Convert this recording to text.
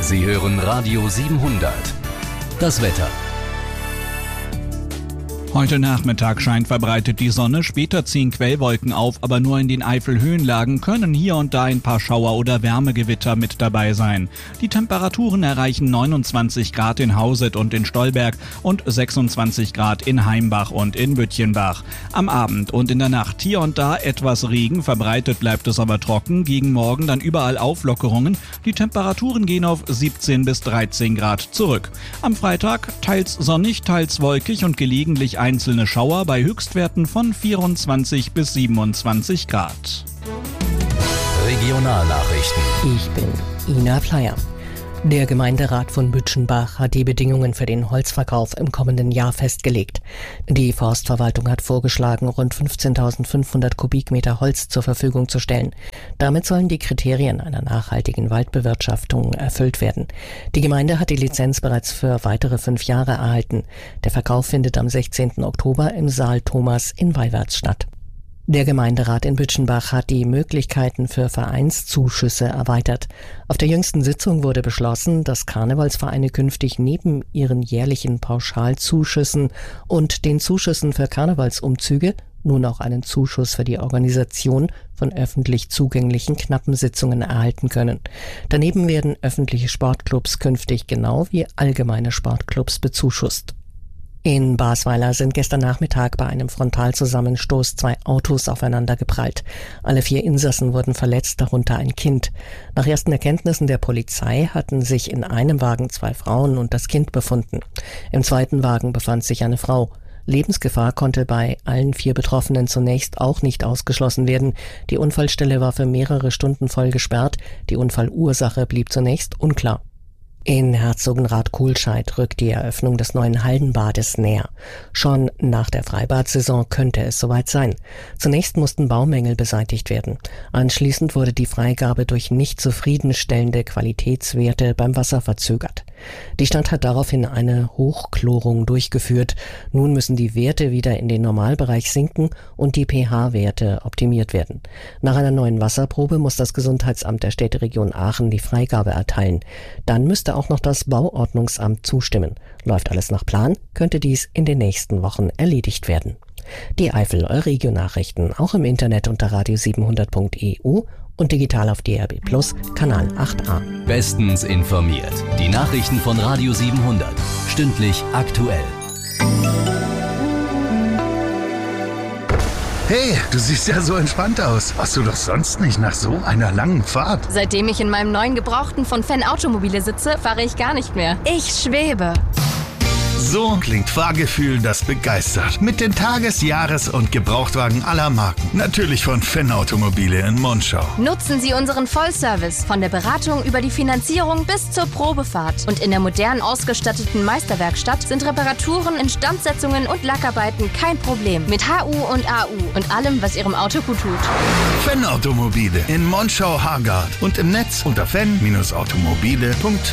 Sie hören Radio 700. Das Wetter. Heute Nachmittag scheint verbreitet die Sonne, später ziehen Quellwolken auf, aber nur in den Eifelhöhenlagen können hier und da ein paar Schauer oder Wärmegewitter mit dabei sein. Die Temperaturen erreichen 29 Grad in Hauset und in Stolberg und 26 Grad in Heimbach und in Bütchenbach. Am Abend und in der Nacht hier und da etwas Regen, verbreitet bleibt es aber trocken, gegen Morgen dann überall Auflockerungen. Die Temperaturen gehen auf 17 bis 13 Grad zurück. Am Freitag teils sonnig, teils wolkig und gelegentlich einzelne Schauer bei Höchstwerten von 24 bis 27 Grad. Regionalnachrichten. Ich bin Ina Pleier. Der Gemeinderat von Bütchenbach hat die Bedingungen für den Holzverkauf im kommenden Jahr festgelegt. Die Forstverwaltung hat vorgeschlagen, rund 15.500 Kubikmeter Holz zur Verfügung zu stellen. Damit sollen die Kriterien einer nachhaltigen Waldbewirtschaftung erfüllt werden. Die Gemeinde hat die Lizenz bereits für weitere 5 Jahre erhalten. Der Verkauf findet am 16. Oktober im Saal Thomas in Weiwärts statt. Der Gemeinderat in Bütchenbach hat die Möglichkeiten für Vereinszuschüsse erweitert. Auf der jüngsten Sitzung wurde beschlossen, dass Karnevalsvereine künftig neben ihren jährlichen Pauschalzuschüssen und den Zuschüssen für Karnevalsumzüge nun auch einen Zuschuss für die Organisation von öffentlich zugänglichen Knappensitzungen erhalten können. Daneben werden öffentliche Sportclubs künftig genau wie allgemeine Sportclubs bezuschusst. In Basweiler sind gestern Nachmittag bei einem Frontalzusammenstoß 2 Autos aufeinander geprallt. Alle 4 Insassen wurden verletzt, darunter ein Kind. Nach ersten Erkenntnissen der Polizei hatten sich in einem Wagen 2 Frauen und das Kind befunden. Im zweiten Wagen befand sich eine Frau. Lebensgefahr konnte bei allen 4 Betroffenen zunächst auch nicht ausgeschlossen werden. Die Unfallstelle war für mehrere Stunden voll gesperrt. Die Unfallursache blieb zunächst unklar. In Herzogenrath-Kohlscheid rückt die Eröffnung des neuen Haldenbades näher. Schon nach der Freibad-Saison könnte es soweit sein. Zunächst mussten Baumängel beseitigt werden. Anschließend wurde die Freigabe durch nicht zufriedenstellende Qualitätswerte beim Wasser verzögert. Die Stadt hat daraufhin eine Hochchlorung durchgeführt. Nun müssen die Werte wieder in den Normalbereich sinken und die pH-Werte optimiert werden. Nach einer neuen Wasserprobe muss das Gesundheitsamt der Städteregion Aachen die Freigabe erteilen. Dann müsste auch noch das Bauordnungsamt zustimmen. Läuft alles nach Plan, könnte dies in den nächsten Wochen erledigt werden. Die Eifel Regionalnachrichten auch im Internet unter radio700.eu und digital auf DRB Plus, Kanal 8a. Bestens informiert. Die Nachrichten von Radio 700. Stündlich aktuell. Hey, du siehst ja so entspannt aus. Warst du doch sonst nicht nach so einer langen Fahrt? Seitdem ich in meinem neuen Gebrauchten von Fan Automobile sitze, fahre ich gar nicht mehr. Ich schwebe. So klingt Fahrgefühl, das begeistert. Mit den Tages-, Jahres- und Gebrauchtwagen aller Marken. Natürlich von Fan Automobile in Monschau. Nutzen Sie unseren Vollservice von der Beratung über die Finanzierung bis zur Probefahrt. Und in der modern ausgestatteten Meisterwerkstatt sind Reparaturen, Instandsetzungen und Lackarbeiten kein Problem. Mit HU und AU und allem, was Ihrem Auto gut tut. Fan Automobile in Monschau-Hargard und im Netz unter fan-automobile.de.